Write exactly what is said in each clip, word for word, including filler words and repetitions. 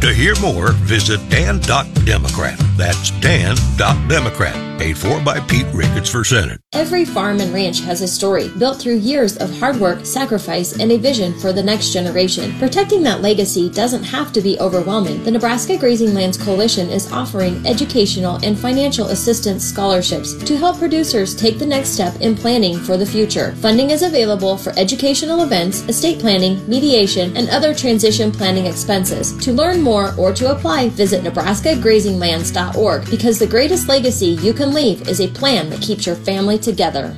To hear more, visit dan dot democrat. That's dan dot democrat. Paid for by Pete Ricketts for Senate. Every farm and ranch has a story built through years of hard work, sacrifice, and a vision for the next generation. Protecting that legacy doesn't have to be overwhelming. The Nebraska Grazing Lands Coalition is offering educational and financial assistance scholarships to help producers take the next step in planning for the future. Funding is available for educational events, estate planning, mediation, and other transition planning expenses. To learn more or to apply, visit nebraska grazing lands dot org, because the greatest legacy you can leave is a plan that keeps your family together.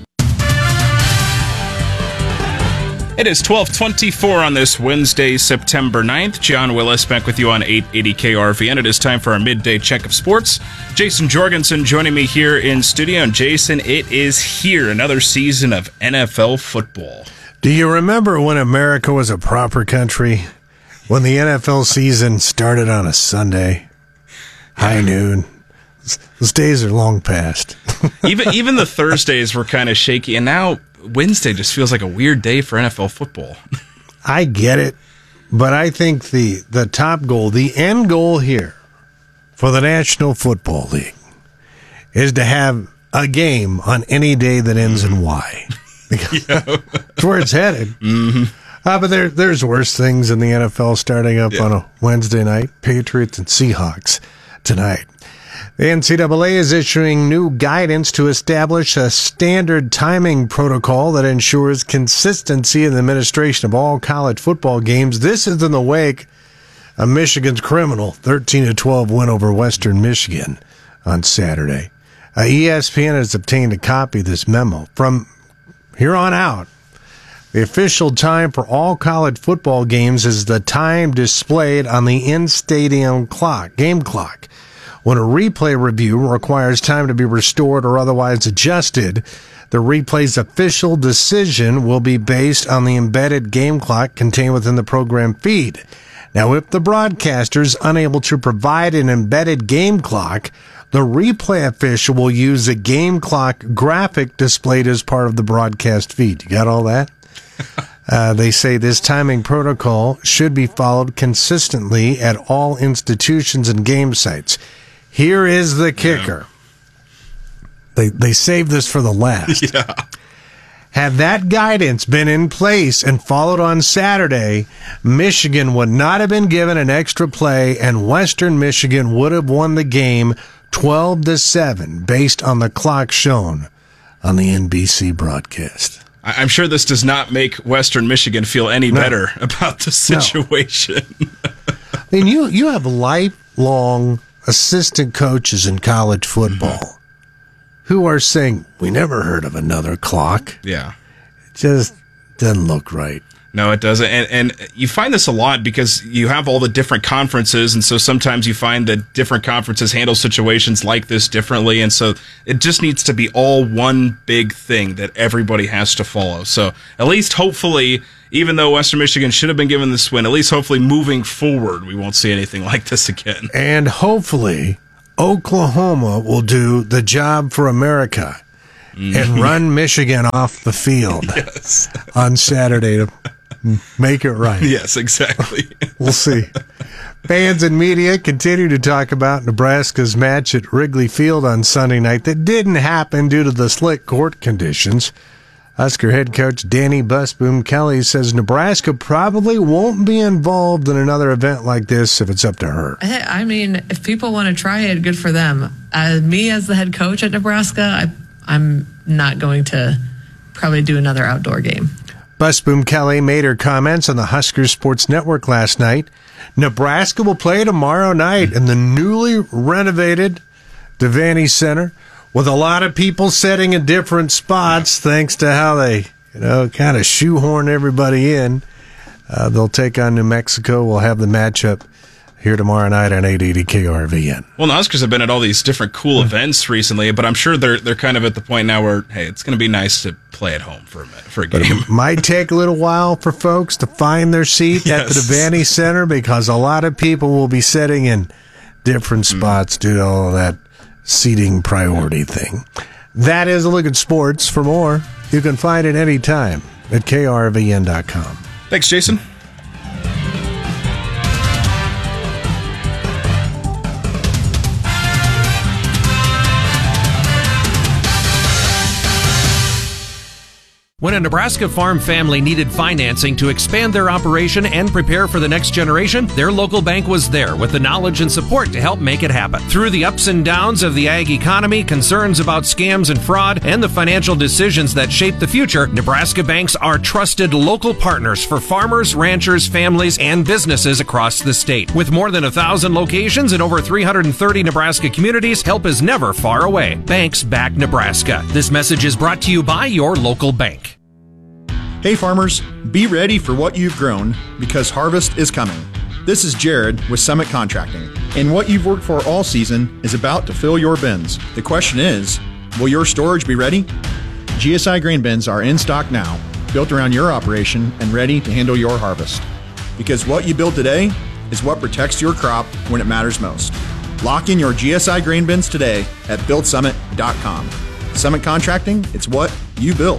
It is twelve twenty-four on this Wednesday, September ninth. John Willis back with you on eight eighty K R V N. It is time for our midday check of sports. Jason Jorgensen joining me here in studio. And Jason, it is here, another season of N F L football. Do you remember when America was a proper country? When the N F L season started on a Sunday, high noon. Those days are long past. even even the Thursdays were kind of shaky, and now Wednesday just feels like a weird day for N F L football. I get it, but I think the, the top goal, the end goal here for the National Football League is to have a game on any day that ends in Y. That's where it's headed. Mm-hmm. Uh, but there, there's worse things in the N F L starting up yeah. on a Wednesday night. Patriots and Seahawks tonight. The N C double A is issuing new guidance to establish a standard timing protocol that ensures consistency in the administration of all college football games. This is in the wake of Michigan's criminal thirteen to twelve win over Western Michigan on Saturday. Uh, E S P N has obtained a copy of this memo. From here on out, the official time for all college football games is the time displayed on the in-stadium clock, game clock. When a replay review requires time to be restored or otherwise adjusted, the replay's official decision will be based on the embedded game clock contained within the program feed. Now, if the broadcaster is unable to provide an embedded game clock, the replay official will use a game clock graphic displayed as part of the broadcast feed. You got all that? Uh, they say this timing protocol should be followed consistently at all institutions and game sites. Here is the kicker. Yeah. They they saved this for the last. Yeah. Had that guidance been in place and followed on Saturday, Michigan would not have been given an extra play, and Western Michigan would have won the game twelve to seven based on the clock shown on the N B C broadcast. I'm sure this does not make Western Michigan feel any no. better about the situation. No. I mean, you, you have lifelong assistant coaches in college football mm-hmm. who are saying, we never heard of another clock. Yeah. It just doesn't look right. No, it doesn't. And, and you find this a lot because you have all the different conferences, and so sometimes you find that different conferences handle situations like this differently, and so it just needs to be all one big thing that everybody has to follow. So at least hopefully, even though Western Michigan should have been given this win, at least hopefully moving forward, we won't see anything like this again. And hopefully Oklahoma will do the job for America mm-hmm. and run Michigan off the field yes. on Saturday to make it right. Yes, exactly. We'll see. Fans and media continue to talk about Nebraska's match at Wrigley Field on Sunday night that didn't happen due to the slick court conditions. Husker head coach Danny Busboom Kelly says Nebraska probably won't be involved in another event like this if it's up to her. I mean, if people want to try it, good for them. Uh, me as the head coach at Nebraska, I, I'm not going to probably do another outdoor game. Busboom Kelly made her comments on the Husker Sports Network last night. Nebraska will play tomorrow night in the newly renovated Devaney Center with a lot of people sitting in different spots thanks to how they, you know, kind of shoehorn everybody in. Uh, they'll take on New Mexico. We'll have the matchup here tomorrow night on eight eighty K R V N. Well, the Huskers have been at all these different cool mm-hmm. events recently, but I'm sure they're they're kind of at the point now where, hey, it's going to be nice to play at home for a minute, for a but game. It might take a little while for folks to find their seat yes. at the Devaney Center because a lot of people will be sitting in different spots mm-hmm. due to all of that seating priority thing. That is a look at sports. For more, you can find it anytime at K R V N dot com. Thanks, Jason. When a Nebraska farm family needed financing to expand their operation and prepare for the next generation, their local bank was there with the knowledge and support to help make it happen. Through the ups and downs of the ag economy, concerns about scams and fraud, and the financial decisions that shape the future, Nebraska banks are trusted local partners for farmers, ranchers, families, and businesses across the state. With more than a thousand locations in over three hundred thirty Nebraska communities, help is never far away. Banks back Nebraska. This message is brought to you by your local bank. Hey farmers, be ready for what you've grown because harvest is coming. This is Jared with Summit Contracting, and what you've worked for all season is about to fill your bins. The question is, will your storage be ready? G S I grain bins are in stock now, built around your operation and ready to handle your harvest. Because what you build today is what protects your crop when it matters most. Lock in your G S I grain bins today at build summit dot com. Summit Contracting, it's what you build.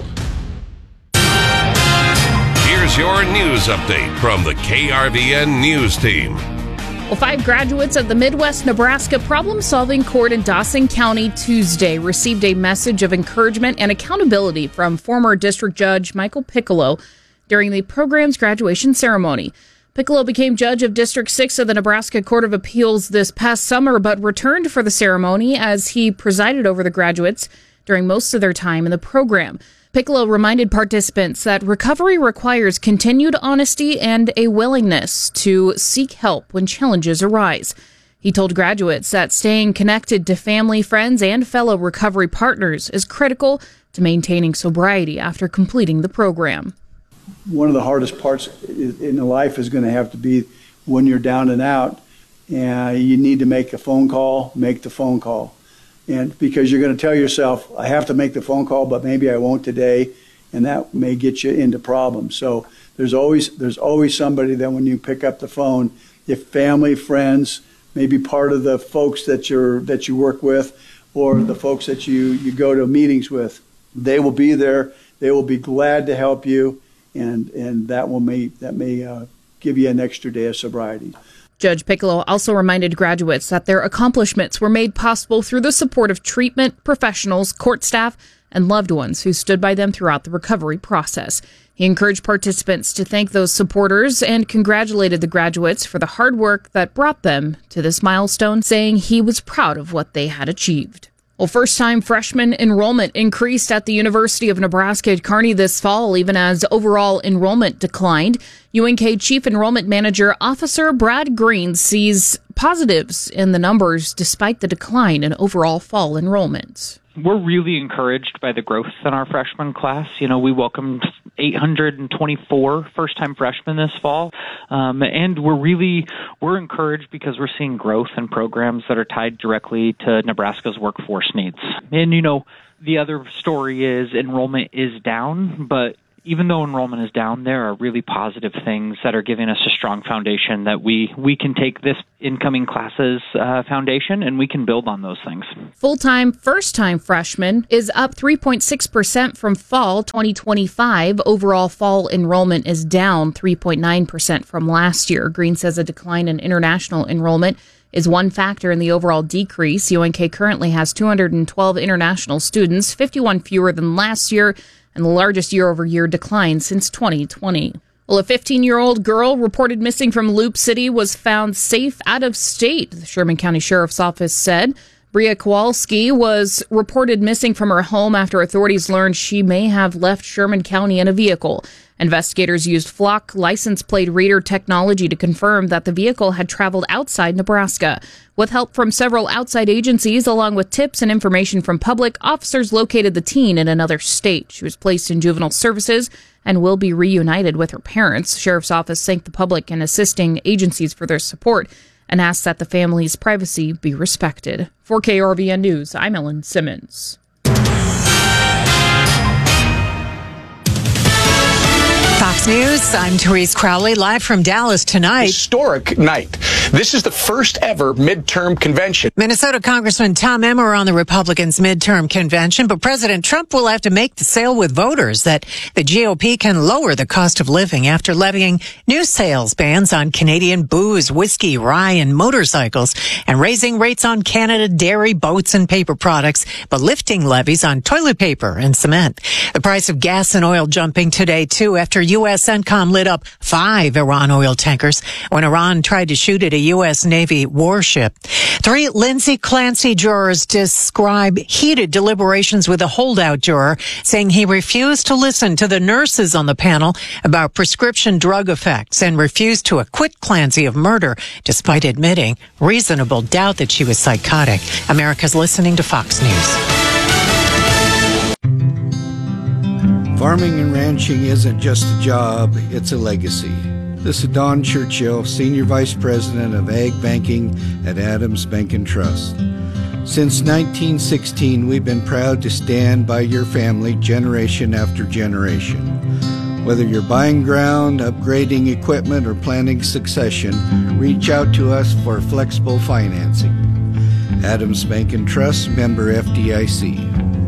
Here's your news update from the K R V N News Team. Well, five graduates of the Midwest Nebraska Problem-Solving Court in Dawson County Tuesday received a message of encouragement and accountability from former District Judge Michael Piccolo during the program's graduation ceremony. Piccolo became judge of District six of the Nebraska Court of Appeals this past summer, but returned for the ceremony as he presided over the graduates during most of their time in the program. Piccolo reminded participants that recovery requires continued honesty and a willingness to seek help when challenges arise. He told graduates that staying connected to family, friends, and fellow recovery partners is critical to maintaining sobriety after completing the program. One of the hardest parts in life is going to have to be when you're down and out, and you need to make a phone call, make the phone call. And because you're going to tell yourself, I have to make the phone call, but maybe I won't today, and that may get you into problems. So there's always there's always somebody that when you pick up the phone, if family, friends, maybe part of the folks that you're that you work with, or the folks that you, you go to meetings with, they will be there. They will be glad to help you, and and that will may that may uh, give you an extra day of sobriety. Judge Piccolo also reminded graduates that their accomplishments were made possible through the support of treatment professionals, court staff, and loved ones who stood by them throughout the recovery process. He encouraged participants to thank those supporters and congratulated the graduates for the hard work that brought them to this milestone, saying he was proud of what they had achieved. Well, first-time freshman enrollment increased at the University of Nebraska at Kearney this fall, even as overall enrollment declined. U N K Chief Enrollment Manager Officer Brad Green sees positives in the numbers despite the decline in overall fall enrollment. We're really encouraged by the growth in our freshman class. You know, we welcomed eight hundred twenty-four first-time freshmen this fall, um, and we're really we're encouraged because we're seeing growth in programs that are tied directly to Nebraska's workforce needs. And you know, the other story is enrollment is down, but even though enrollment is down, there are really positive things that are giving us a strong foundation that we, we can take this incoming class's uh, foundation and we can build on those things. Full-time, first-time freshman is up three point six percent from fall twenty twenty-five. Overall fall enrollment is down three point nine percent from last year. Green says a decline in international enrollment is one factor in the overall decrease. U N K currently has two hundred twelve international students, fifty-one fewer than last year, and the largest year-over-year decline since twenty twenty. Well, a fifteen-year-old girl reported missing from Loop City was found safe out of state, the Sherman County Sheriff's Office said. Bria Kowalski was reported missing from her home after authorities learned she may have left Sherman County in a vehicle. Investigators used Flock license plate reader technology to confirm that the vehicle had traveled outside Nebraska. With help from several outside agencies, along with tips and information from public, officers located the teen in another state. She was placed in juvenile services and will be reunited with her parents. Sheriff's Office thanked the public and assisting agencies for their support and asked that the family's privacy be respected. For K R V N News, I'm Ellen Simmons. Fox News, I'm Therese Crowley, live from Dallas tonight. Historic night This is the first ever midterm convention. Minnesota Congressman Tom Emmer on the Republicans' midterm convention, but President Trump will have to make the sale with voters that the G O P can lower the cost of living after levying new sales bans on Canadian booze, whiskey, rye, and motorcycles, and raising rates on Canada dairy, boats, and paper products, but lifting levies on toilet paper and cement. The price of gas and oil jumping today, too, after U S CENTCOM lit up five Iran oil tankers when Iran tried to shoot at a U S Navy warship. Three Lindsay Clancy jurors describe heated deliberations with a holdout juror, saying he refused to listen to the nurses on the panel about prescription drug effects and refused to acquit Clancy of murder, despite admitting reasonable doubt that she was psychotic. America's listening to Fox News. Farming and ranching isn't just a job, it's a legacy. This is Don Churchill, Senior Vice President of Ag Banking at Adams Bank and Trust. Since nineteen sixteen, we've been proud to stand by your family generation after generation. Whether you're buying ground, upgrading equipment, or planning succession, reach out to us for flexible financing. Adams Bank and Trust, member F D I C.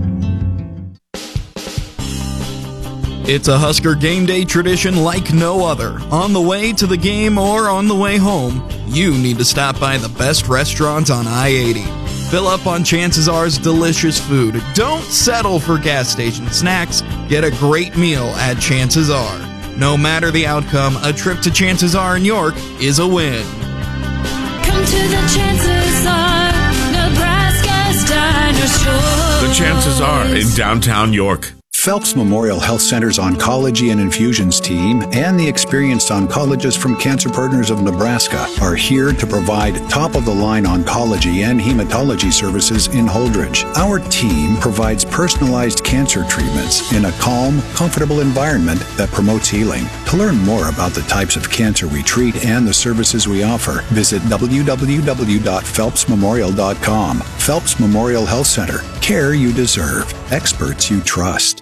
It's a Husker game day tradition like no other. On the way to the game or on the way home, you need to stop by the best restaurants on I eighty. Fill up on Chances R's delicious food. Don't settle for gas station snacks. Get a great meal at Chances R. No matter the outcome, a trip to Chances R in York is a win. Come to the Chances R, Nebraska's Dinosaur. The Chances R in downtown York. Phelps Memorial Health Center's Oncology and Infusions team and the experienced oncologists from Cancer Partners of Nebraska are here to provide top-of-the-line oncology and hematology services in Holdridge. Our team provides personalized cancer treatments in a calm, comfortable environment that promotes healing. To learn more about the types of cancer we treat and the services we offer, visit w w w dot phelps memorial dot com. Phelps Memorial Health Center. Care you deserve. Experts you trust.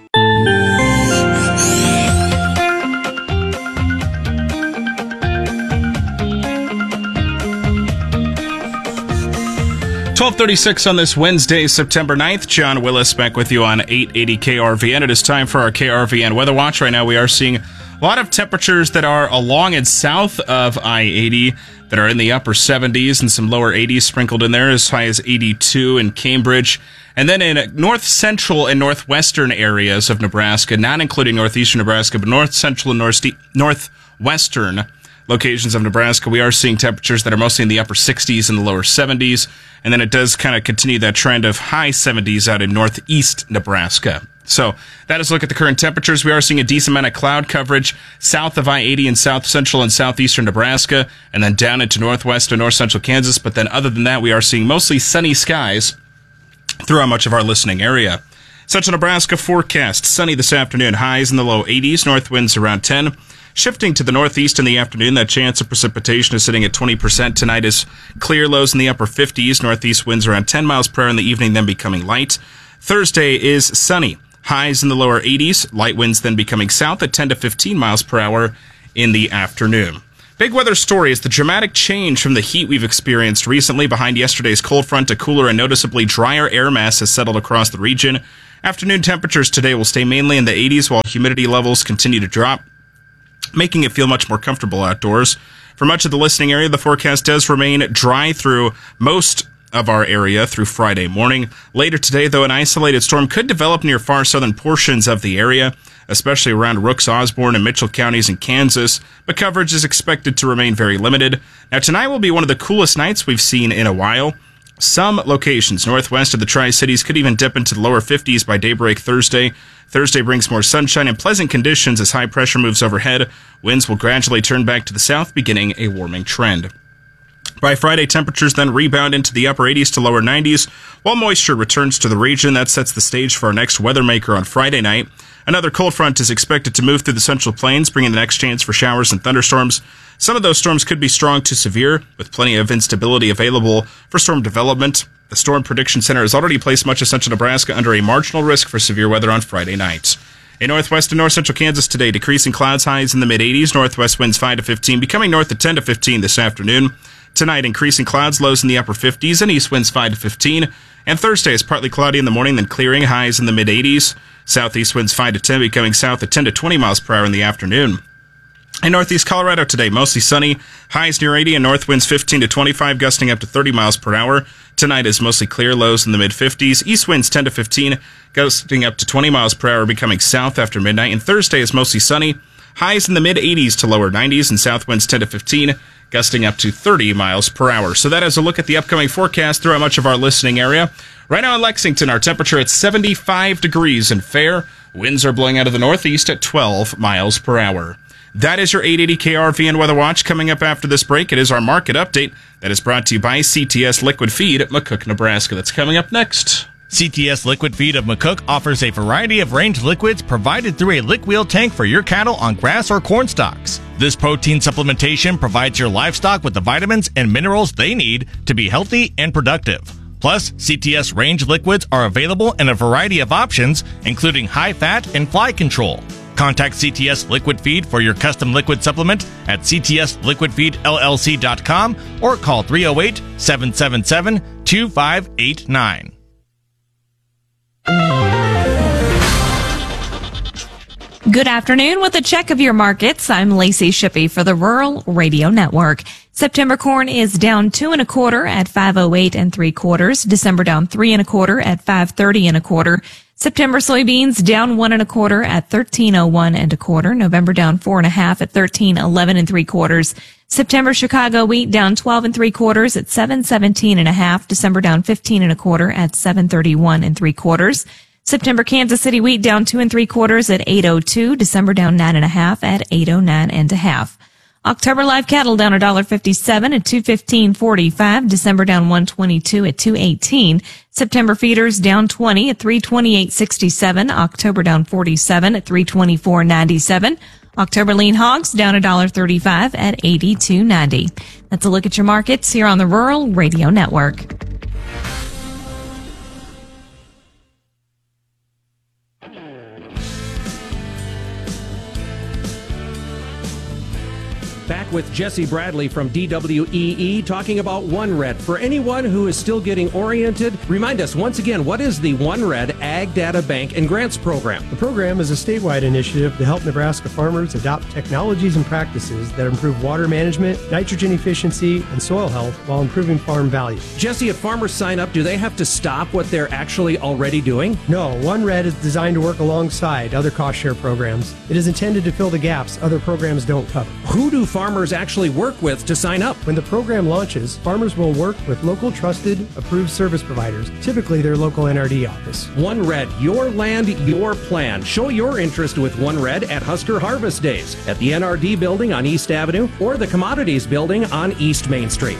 twelve thirty-six on this Wednesday, September ninth. John Willis back with you on eight eighty K R V N. It is time for our K R V N Weather Watch. Right now we are seeing a lot of temperatures that are along and south of I eighty that are in the upper seventies and some lower eighties sprinkled in there, as high as eighty-two in Cambridge. And then in north central and northwestern areas of Nebraska, not including northeastern Nebraska, but north central and north northwestern locations of Nebraska, we are seeing temperatures that are mostly in the upper sixties and the lower seventies. And then it does kind of continue that trend of high seventies out in northeast Nebraska. So that is a look at the current temperatures. We are seeing a decent amount of cloud coverage south of I eighty in south central and southeastern Nebraska, and then down into northwest and north central Kansas. But then other than that, we are seeing mostly sunny skies throughout much of our listening area. Central Nebraska forecast, sunny this afternoon, highs in the low eighties, north winds around ten. Shifting to the northeast in the afternoon, that chance of precipitation is sitting at twenty percent. Tonight is clear, lows in the upper fifties, northeast winds around ten miles per hour in the evening, then becoming light. Thursday is sunny, highs in the lower eighties, light winds then becoming south at ten to fifteen miles per hour in the afternoon. Big weather story is the dramatic change from the heat we've experienced recently. Behind yesterday's cold front, a cooler and noticeably drier air mass has settled across the region. Afternoon temperatures today will stay mainly in the eighties while humidity levels continue to drop, making it feel much more comfortable outdoors. For much of the listening area, the forecast does remain dry through most of our area through Friday morning. Later today, though, an isolated storm could develop near far southern portions of the area, especially around Rooks, Osborne, and Mitchell counties in Kansas, but coverage is expected to remain very limited. Now, tonight will be one of the coolest nights we've seen in a while. Some locations northwest of the Tri-Cities could even dip into the lower fifties by daybreak Thursday. Thursday brings more sunshine and pleasant conditions as high pressure moves overhead. Winds will gradually turn back to the south, beginning a warming trend. By Friday, temperatures then rebound into the upper eighties to lower nineties, while moisture returns to the region. That sets the stage for our next weather maker on Friday night. Another cold front is expected to move through the central plains, bringing the next chance for showers and thunderstorms. Some of those storms could be strong to severe, with plenty of instability available for storm development. The Storm Prediction Center has already placed much of central Nebraska under a marginal risk for severe weather on Friday night. In northwest and north central Kansas today, decreasing clouds, highs in the mid eighties, northwest winds five to fifteen, becoming north at ten to fifteen this afternoon. Tonight, increasing clouds, lows in the upper fifties, and east winds five to fifteen. And Thursday is partly cloudy in the morning, then clearing, highs in the mid eighties. Southeast winds five to ten, becoming south at ten to twenty miles per hour in the afternoon. In northeast Colorado today, mostly sunny, highs near eighty, and north winds fifteen to twenty-five, gusting up to thirty miles per hour. Tonight is mostly clear, lows in the mid fifties. East winds ten to fifteen, gusting up to twenty miles per hour, becoming south after midnight. And Thursday is mostly sunny, highs in the mid eighties to lower nineties, and south winds ten to fifteen, gusting up to thirty miles per hour. So that is a look at the upcoming forecast throughout much of our listening area. Right now in Lexington, our temperature at seventy-five degrees and fair. Winds are blowing out of the northeast at twelve miles per hour. That is your eight eighty K R V N Weather Watch. Coming up after this break, it is our market update that is brought to you by C T S Liquid Feed at McCook, Nebraska. That's coming up next. C T S Liquid Feed of McCook offers a variety of range liquids provided through a lick wheel tank for your cattle on grass or corn stalks. This protein supplementation provides your livestock with the vitamins and minerals they need to be healthy and productive. Plus, C T S range liquids are available in a variety of options, including high fat and fly control. Contact C T S Liquid Feed for your custom liquid supplement at c t s liquid feed l l c dot com or call three oh eight, seven seven seven, two five eight nine. Good afternoon. With a check of your markets, I'm Lacey Shippey for the Rural Radio Network. September corn is down two and a quarter at five oh eight and three quarters. December down three and a quarter at five thirty and a quarter. September soybeans down one and a quarter at thirteen oh one and a quarter. November down four and a half at thirteen eleven and three quarters. September Chicago wheat down twelve and three quarters at seven seventeen and a half. December down fifteen and a quarter at seven thirty-one and three quarters. September Kansas City wheat down two and three quarters at eight oh two. December down nine and a half at eight oh nine and a half. October live cattle down one dollar fifty-seven at two fifteen forty-five. December down one twenty-two at two eighteen. September feeders down twenty at three twenty-eight sixty-seven. October down forty-seven at three twenty-four ninety-seven. October lean hogs down one dollar thirty-five at eighty-two ninety. That's a look at your markets here on the Rural Radio Network. Back with Jesse Bradley from D W E E talking about OneRed. For anyone who is still getting oriented, remind us once again, what is the OneRed Ag Data Bank and Grants Program? The program is a statewide initiative to help Nebraska farmers adopt technologies and practices that improve water management, nitrogen efficiency, and soil health while improving farm value. Jesse, if farmers sign up, do they have to stop what they're actually already doing? No, OneRed is designed to work alongside other cost share programs. It is intended to fill the gaps other programs don't cover. Who do farmers actually work with to sign up? When the program launches, farmers will work with local trusted, approved service providers, typically their local N R D office. OneRed, your land, your plan. Show your interest with OneRed at Husker Harvest Days at the N R D building on East Avenue or the Commodities building on East Main Street.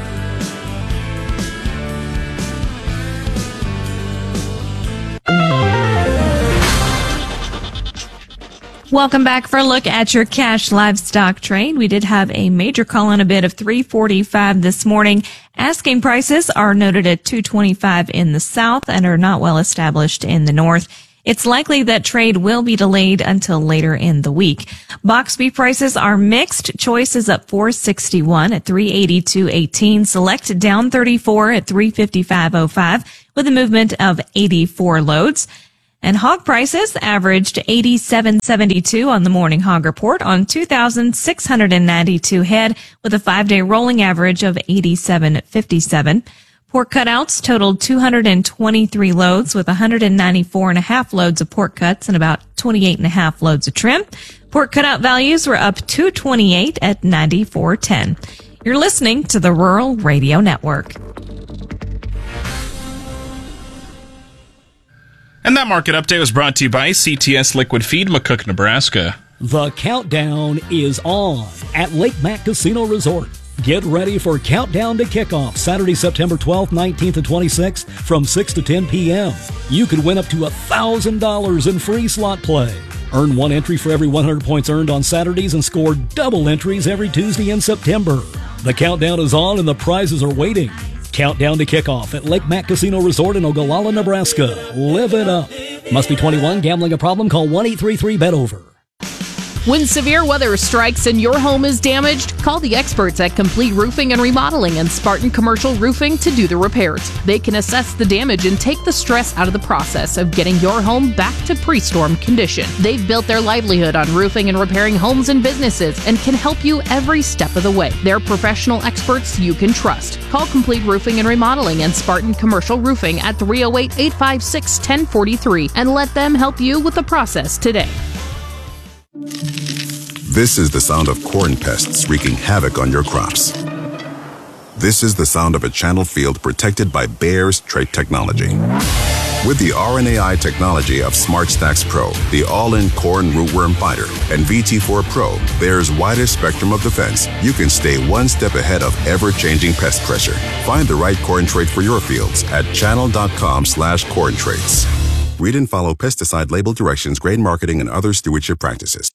Welcome back for a look at your cash livestock trade. We did have a major call on a bid of three forty-five this morning. Asking prices are noted at two twenty-five in the south and are not well established in the north. It's likely that trade will be delayed until later in the week. Box beef prices are mixed. Choice is up four sixty-one at three eighty-two eighteen. Select down thirty-four at three fifty-five oh five with a movement of eighty-four loads. And hog prices averaged eighty-seven seventy-two on the morning hog report on two thousand six hundred ninety-two head with a five-day rolling average of eighty-seven fifty-seven. Pork cutouts totaled two hundred twenty-three loads with one hundred ninety-four and a half loads of pork cuts and about twenty-eight and a half loads of trim. Pork cutout values were up two twenty-eight at ninety-four ten. You're listening to the Rural Radio Network. And that market update was brought to you by C T S Liquid Feed, McCook, Nebraska. The countdown is on at Lake Mac Casino Resort. Get ready for Countdown to Kickoff, Saturday, September twelfth, nineteenth, and twenty-sixth from six to ten p.m. You could win up to one thousand dollars in free slot play. Earn one entry for every one hundred points earned on Saturdays and score double entries every Tuesday in September. The countdown is on and the prizes are waiting. Countdown to Kickoff at Lake Mac Casino Resort in Ogallala, Nebraska. Live it up. Must be twenty-one. Gambling a problem? Call one eight three three bet over. When severe weather strikes and your home is damaged, call the experts at Complete Roofing and Remodeling and Spartan Commercial Roofing to do the repairs. They can assess the damage and take the stress out of the process of getting your home back to pre-storm condition. They've built their livelihood on roofing and repairing homes and businesses and can help you every step of the way. They're professional experts you can trust. Call Complete Roofing and Remodeling and Spartan Commercial Roofing at three oh eight, eight five six, one oh four three and let them help you with the process today. This is the sound of corn pests wreaking havoc on your crops. This is the sound of a channel field protected by Bayer's trait technology. With the R N A I technology of SmartStax Pro, the all-in corn rootworm fighter, and V T four Pro, Bayer's widest spectrum of defense, you can stay one step ahead of ever-changing pest pressure. Find the right corn trait for your fields at channel.com slash corn traits. Read and follow pesticide label directions, grain marketing, and other stewardship practices.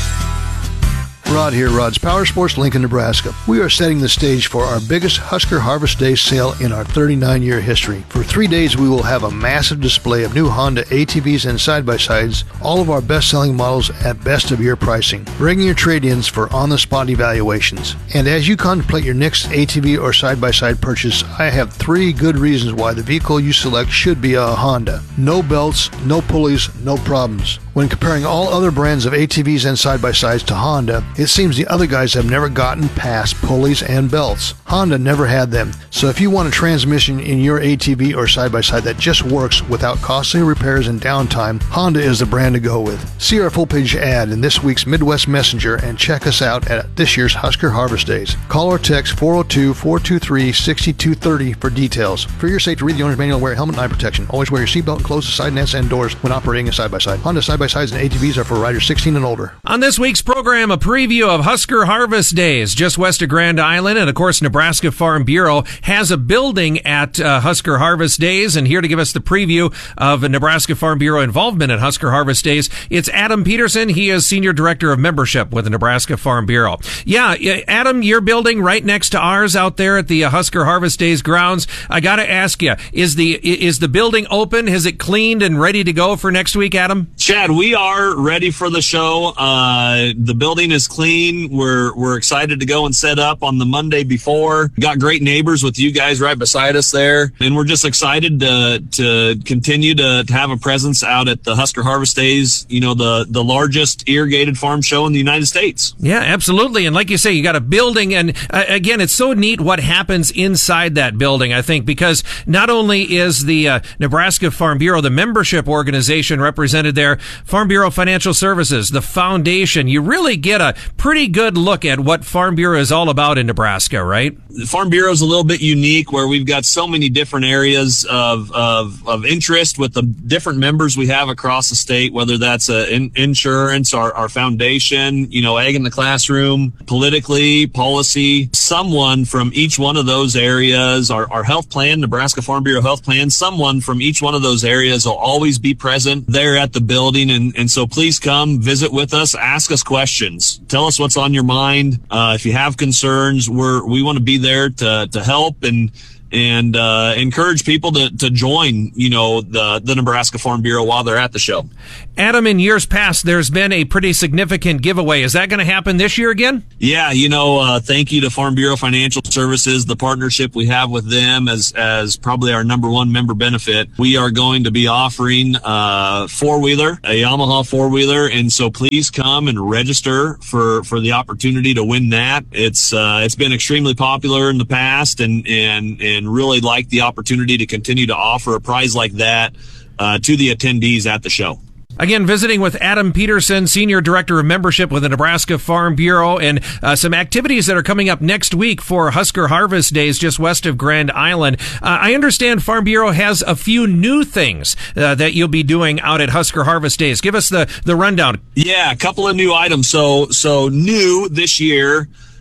Rod here, Rod's Power Sports, Lincoln, Nebraska. We are setting the stage for our biggest Husker Harvest Day sale in our thirty-nine-year history. For three days, we will have a massive display of new Honda A T Vs and side-by-sides, all of our best-selling models at best-of-year pricing. Bring your trade-ins for on-the-spot evaluations. And as you contemplate your next A T V or side-by-side purchase, I have three good reasons why the vehicle you select should be a Honda. No belts, no pulleys, no problems. When comparing all other brands of A T Vs and side-by-sides to Honda, it seems the other guys have never gotten past pulleys and belts. Honda never had them, so if you want a transmission in your A T V or side-by-side that just works without costly repairs and downtime, Honda is the brand to go with. See our full-page ad in this week's Midwest Messenger and check us out at this year's Husker Harvest Days. Call or text four oh two, four two three, six two three oh for details. For your safety, read the owner's manual, wear a helmet and eye protection. Always wear your seatbelt and close the side nets and doors when operating a side-by-side. Honda side-by-sides and A T Vs are for riders sixteen and older. On this week's program, a preview of Husker Harvest Days, just west of Grand Island. And of course, Nebraska Farm Bureau has a building at uh, Husker Harvest Days. And here to give us the preview of Nebraska Farm Bureau involvement at Husker Harvest Days, it's Adam Peterson. He is Senior Director of Membership with the Nebraska Farm Bureau. Yeah, Adam, your building right next to ours out there at the uh, Husker Harvest Days grounds. I got to ask you, is the is the building open? Is it cleaned and ready to go for next week, Adam? Chad, we are ready for the show. Uh, the building is clean. We're we're excited to go and set up on the Monday before. Got great neighbors with you guys right beside us there, and we're just excited to to continue to, to have a presence out at the Husker Harvest Days. You know, the the largest irrigated farm show in the United States. Yeah, absolutely. And like you say, you got a building, and uh, again, it's so neat what happens inside that building. I think because not only is the uh, Nebraska Farm Bureau, the membership organization represented there, Farm Bureau Financial Services, the foundation, you really get a pretty good look at what Farm Bureau is all about in Nebraska, right? The Farm Bureau is a little bit unique where we've got so many different areas of, of, of interest with the different members we have across the state, whether that's uh, in, insurance, our, our foundation, you know, ag in the classroom, politically, policy, someone from each one of those areas, our, our health plan, Nebraska Farm Bureau health plan, someone from each one of those areas will always be present there at the building. And, and so please come visit with us, ask us questions, tell us what's on your mind. Uh, if you have concerns, we're, we want to be there to, to help and, and, uh, encourage people to, to join, you know, the, the Nebraska Farm Bureau while they're at the show. Adam, in years past, there's been a pretty significant giveaway. Is that going to happen this year again? Yeah, you know, uh, thank you to Farm Bureau Financial Services, the partnership we have with them as, as probably our number one member benefit. We are going to be offering a four-wheeler, a Yamaha four-wheeler, and so please come and register for, for the opportunity to win that. It's, uh, it's been extremely popular in the past and, and, and really like the opportunity to continue to offer a prize like that, uh, to the attendees at the show. Again, visiting with Adam Peterson, Senior Director of Membership with the Nebraska Farm Bureau, and uh, some activities that are coming up next week for Husker Harvest Days just west of Grand Island. Uh, I understand Farm Bureau has a few new things uh, that you'll be doing out at Husker Harvest Days. Give us the, the rundown. Yeah, a couple of new items. So, so new this year.